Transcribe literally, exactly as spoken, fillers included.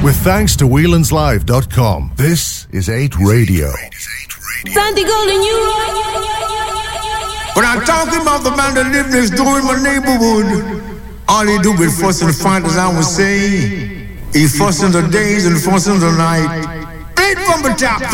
With thanks to Whelan's Live dot com, this is eight Radio. Sandy Golden, you. When I'm talking about the man that lives next door in my neighborhood, all he do is fuss and fight, as I was saying. He fuss in the days and fuss in the night. Straight from the top.